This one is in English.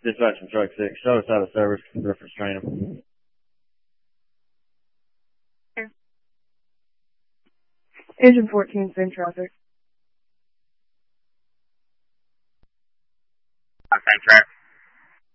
Dispatch from Truck 6. Show us out of service. Reference train them. Engine 14's in traffic. Same track.